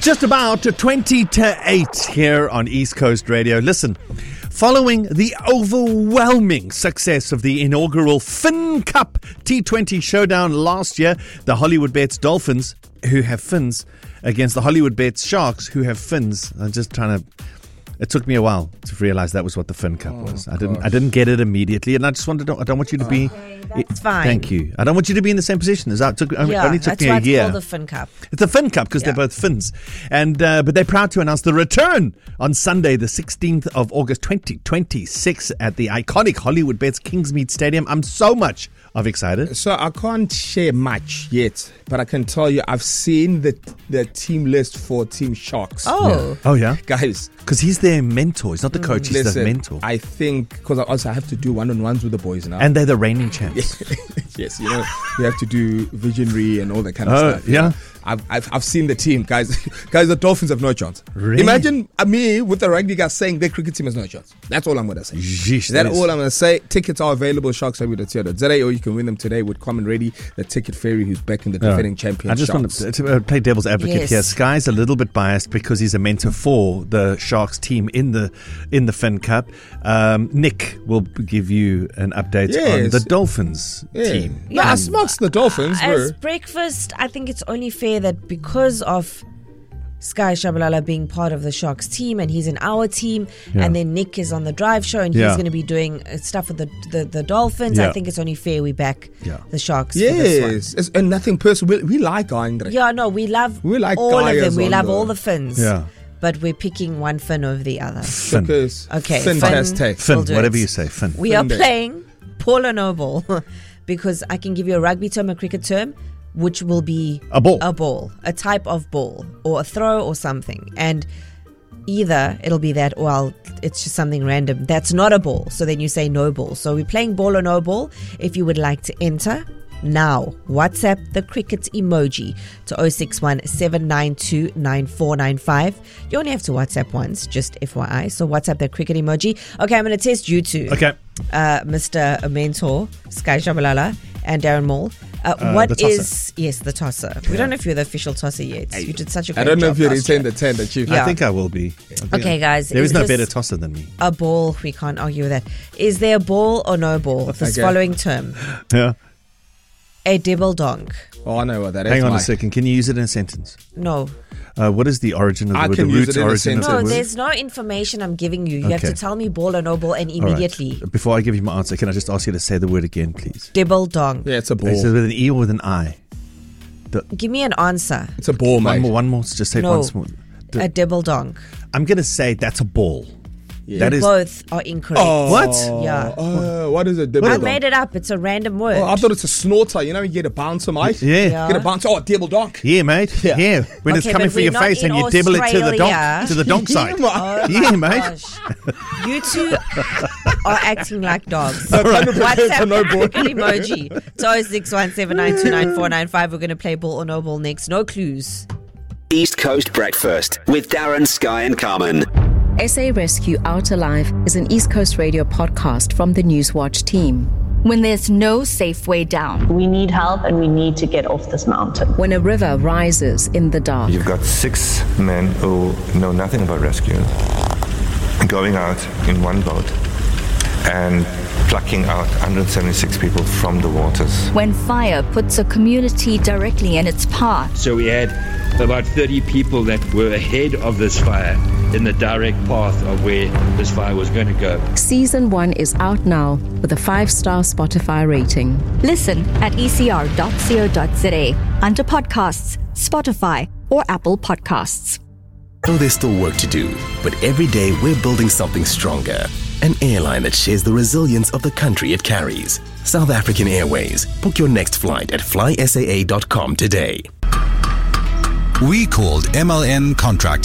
just about 20 to 8 here on East Coast Radio. Listen, following the overwhelming success of the inaugural Fin Cup T20 showdown last year, the Hollywood Bets Dolphins, who have fins, against the Hollywood Bets Sharks, who have fins. I'm just trying to... It took me a while to realize that was what the Fin Cup was. I didn't get it immediately, and I just wanted to, I don't want you to be... That's fine. Thank you. I don't want you to be in the same position as that. Only took me a year. That's why it's called the Fin Cup. It's the Fin Cup because they're both fins. And but they're proud to announce the return on Sunday, the 16th of August 2026 at the iconic Hollywood Bets Kingsmead Stadium. I'm so much excited. So I can't share much yet, but I can tell you I've seen the team list for Team Sharks. Oh. Yeah. Oh, yeah? Guys. Because he's their mentor. He's not the coach, he's the mentor. I think, because I have to do one-on-ones with the boys now. And they're the reigning champs. Yes, you know, we have to do visionary and all that kind of stuff. Yeah. I've seen the team, guys. Guys, the Dolphins have no chance. Really? Imagine me with the rugby guys saying their cricket team has no chance. That's all I'm going to say. Yeesh, That's all I'm going to say. Tickets are available, sharksrugby.co.za, or you can win them today with Common Ready, the ticket fairy who's backing the defending champion. I just want to play devil's advocate here. Sky's a little bit biased because he's a mentor for the Sharks team in the Fin Cup. Nick will give you an update on the Dolphins team. Yeah, as much the Dolphins. As breakfast, I think it's only fair that because of Sky Shabalala being part of the Sharks team and he's in our team, and then Nick is on the drive show and he's going to be doing stuff with the Dolphins, I think it's only fair we back the Sharks for this one. And nothing personal. We like Andre. Yeah, no, we love all of them. We love all the Fins. Yeah. But we're picking one fin over the other. Fin. Okay, Fantastic. Fin, whatever you say, Fin. We are playing ball or no ball because I can give you a rugby term, a cricket term, which will be a ball, a type of ball, or a throw or something. And either it'll be that, or it's just something random that's not a ball. So then you say no ball. So we're playing ball or no ball. If you would like to enter, now WhatsApp the cricket emoji to 061 792 9495. You only have to WhatsApp once, just FYI. So WhatsApp the cricket emoji. Okay, I'm going to test you two. Okay. Mr. Mentor, Sky Shabalala, and Darren Maul. What is the tosser? We don't know if you're the official tosser yet. You did such a great job. I don't know if you retain the 10 that you. I think I will be. Okay, guys. There is no better tosser than me. A ball. We can't argue with that. Is there a ball or no ball? This following term. Yeah. A dibble donk. Oh, I know what that is. Hang on a second. Can you use it in a sentence? No. What is the origin of the word? The root origin of the word? No, there's no information I'm giving you. You have to tell me ball or no ball and immediately. Right. Before I give you my answer, can I just ask you to say the word again, please? Dibble donk. Yeah, it's a ball. Is it with an E or with an I? Give me an answer. It's a ball, mate. One more. Just say once more. A dibble donk. I'm going to say that's a ball. Yeah. That is both are incorrect. Oh, what? Yeah. What is it? I made it up. It's a random word. Oh, I thought it's a snorter. You know, you get a bouncer, mate. Yeah. Get a bouncer. Oh, dibble donk. Yeah, mate. Yeah. When it's coming for your face and you dibble it to the donk side. Oh mate. Gosh. You two are acting like dogs. WhatsApp no ball emoji. So 06179299495. We're going to play ball or no ball next. No clues. East Coast Breakfast with Darren, Sky and Carmen. SA Rescue Out Alive is an East Coast Radio podcast from the Newswatch team. When there's no safe way down. We need help and we need to get off this mountain. When a river rises in the dark. You've got 6 men who know nothing about rescue going out in one boat and plucking out 176 people from the waters. When fire puts a community directly in its path. So we had about 30 people that were ahead of this fire in the direct path of where this fire was going to go. Season 1 is out now with a 5-star Spotify rating. Listen at ecr.co.za under podcasts, Spotify or Apple Podcasts. I know there's still work to do, but every day we're building something stronger. An airline that shares the resilience of the country it carries. South African Airways. Book your next flight at flysaa.com today. We called MLN Contract